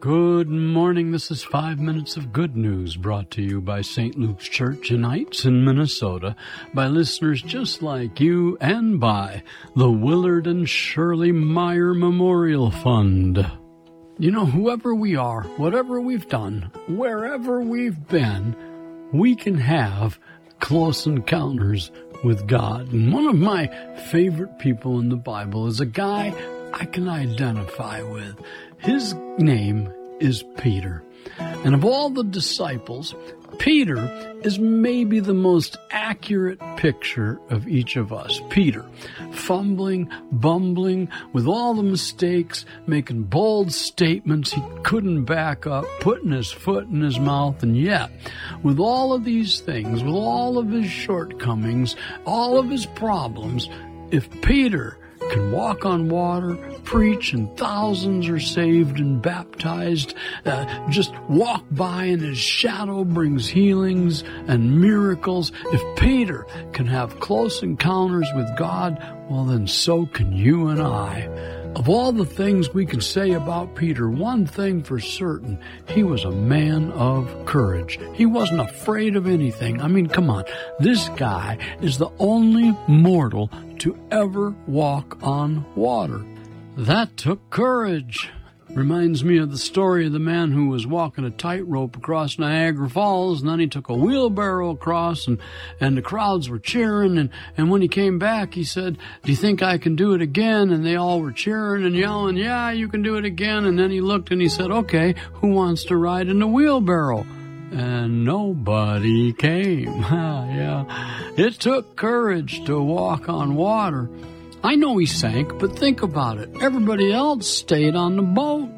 Good morning. This is 5 Minutes of Good News brought to you by St. Luke's Church in Eitzen, Minnesota, by listeners just like you and by the Willard and Shirley Meyer Memorial Fund. You know, whoever we are, whatever we've done, wherever we've been, we can have close encounters with God. And one of my favorite people in the Bible is a guy I can identify with. His name is Peter. And of all the disciples, Peter is maybe the most accurate picture of each of us. Peter, fumbling, bumbling, with all the mistakes, making bold statements he couldn't back up, putting his foot in his mouth, and yet, with all of these things, with all of his shortcomings, all of his problems, if Peter can walk on water, preach, and thousands are saved and baptized, just walk by and his shadow brings healings and miracles. If Peter can have close encounters with God, well then so can you and I. Of all the things we can say about Peter, one thing for certain, he was a man of courage. He wasn't afraid of anything. I mean, come on. This guy is the only mortal to ever walk on water. That took courage. Reminds me of the story of the man who was walking a tightrope across Niagara Falls, and then he took a wheelbarrow across, and the crowds were cheering, and when he came back, he said, "Do you think I can do it again?" And they all were cheering and yelling, "Yeah, you can do it again." And then he looked and he said, "Okay, who wants to ride in the wheelbarrow?" And nobody came. Yeah, it took courage to walk on water. I know he sank, but think about it. Everybody else stayed on the boat.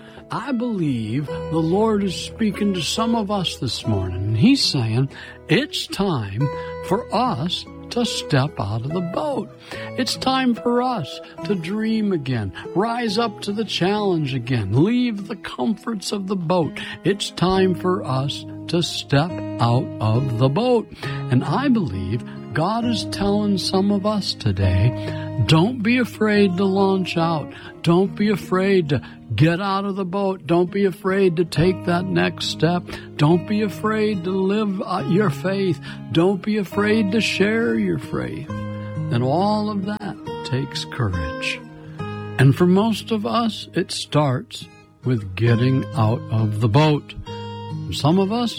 I believe the Lord is speaking to some of us this morning, and he's saying it's time for us to step out of the boat. It's time for us to dream again, rise up to the challenge again, leave the comforts of the boat. It's time for us to step out of the boat. And I believe God is telling some of us today, don't be afraid to launch out. Don't be afraid to get out of the boat. Don't be afraid to take that next step. Don't be afraid to live your faith. Don't be afraid to share your faith. And all of that takes courage. And for most of us, it starts with getting out of the boat. Some of us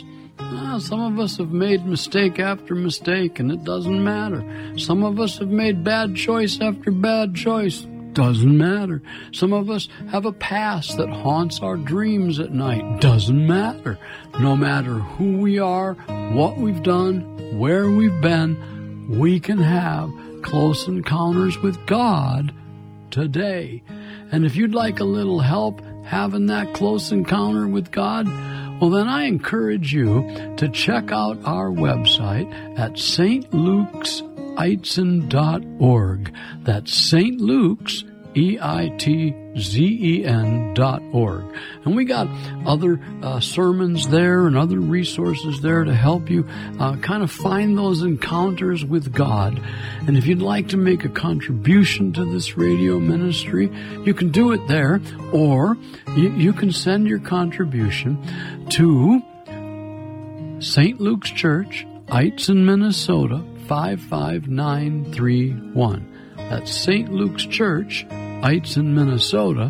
have made mistake after mistake, and it doesn't matter. Some of us have made bad choice after bad choice. Doesn't matter. Some of us have a past that haunts our dreams at night. Doesn't matter. No matter who we are, what we've done, where we've been, we can have close encounters with God today. And if you'd like a little help having that close encounter with God, well, then I encourage you to check out our website at stlukeseitzen.org. That's St. Luke's, EITZEN.org. And we got other sermons there and other resources there to help you kind of find those encounters with God. And if you'd like to make a contribution to this radio ministry, you can do it there, or you can send your contribution to St. Luke's Church, Eitzen, Minnesota, 55931. That's St. Luke's Church, Eitzen, Minnesota,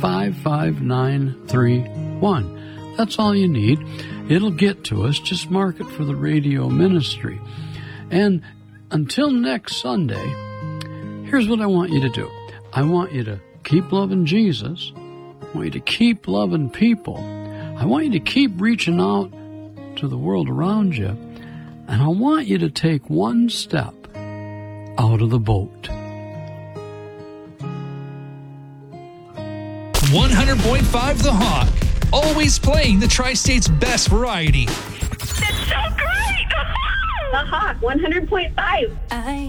55931. That's all you need. It'll get to us. Just mark it for the radio ministry. And until next Sunday, here's what I want you to do. I want you to keep loving Jesus. I want you to keep loving people. I want you to keep reaching out to the world around you. And I want you to take one step out of the boat. 100.5 The Hawk. Always playing the Tri-State's best variety. That's so great! The Hawk 100.5.